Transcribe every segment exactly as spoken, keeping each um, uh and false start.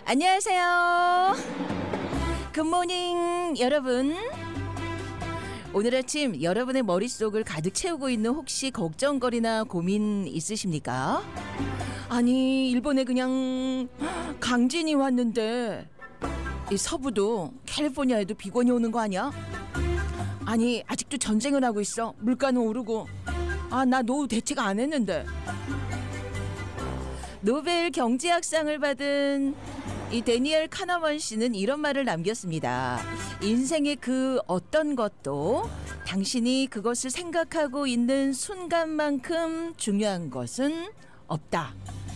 안녕하세요. 굿모닝 여러분. 오늘 아침 여러분의 머릿속을 가득 채우고 있는 혹시 걱정거리나 고민 있으십니까? 아니 일본에 그냥 강진이 왔는데 이 서부도 캘리포니아에도 비건이 오는 거 아니야? 아니 아직도 전쟁을 하고 있어. 물가는 오르고. 아 나 노후 대책 안 했는데. 노벨 경제학상을 받은 이 데니엘 카너먼 씨는 이런 말을 남겼습니다. 인생의 그 어떤 것도 당신이 그것을 생각하고 있는 순간만큼 중요한 것은 없다.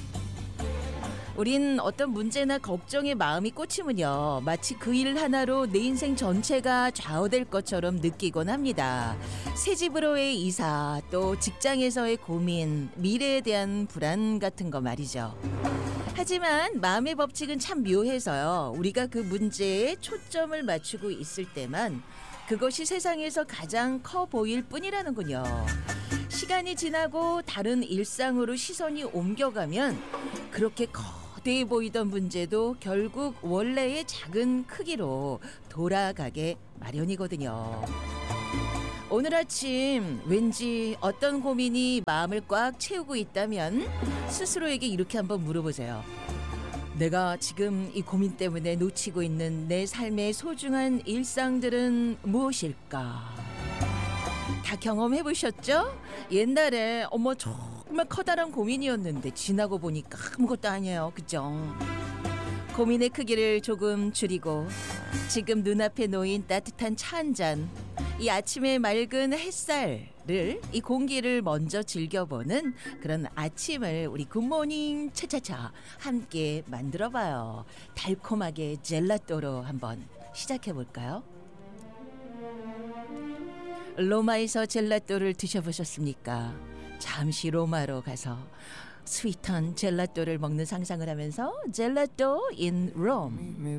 우린 어떤 문제나 걱정에 마음이 꽂히면요, 마치 그 일 하나로 내 인생 전체가 좌우될 것처럼 느끼곤 합니다. 새 집으로의 이사, 또 직장에서의 고민, 미래에 대한 불안 같은 거 말이죠. 하지만 마음의 법칙은 참 묘해서요, 우리가 그 문제에 초점을 맞추고 있을 때만 그것이 세상에서 가장 커 보일 뿐이라는군요. 시간이 지나고 다른 일상으로 시선이 옮겨가면 그렇게 거대해 보이던 문제도 결국 원래의 작은 크기로 돌아가게 마련이거든요. 오늘 아침 왠지 어떤 고민이 마음을 꽉 채우고 있다면 스스로에게 이렇게 한번 물어보세요. 내가 지금 이 고민 때문에 놓치고 있는 내 삶의 소중한 일상들은 무엇일까? 다 경험해 보셨죠? 옛날에 어머 정말 커다란 고민이었는데 지나고 보니까 아무것도 아니에요. 그죠? 고민의 크기를 조금 줄이고 지금 눈앞에 놓인 따뜻한 차 한 잔, 이 아침의 맑은 햇살을, 이 공기를 먼저 즐겨보는 그런 아침을 우리 굿모닝 차차차 함께 만들어봐요. 달콤하게 젤라또로 한번 시작해볼까요? 로마에서 젤라또를 드셔보셨습니까? 잠시 로마로 가서 스윗한 젤라또를 먹는 상상을 하면서 젤라또 in Rome.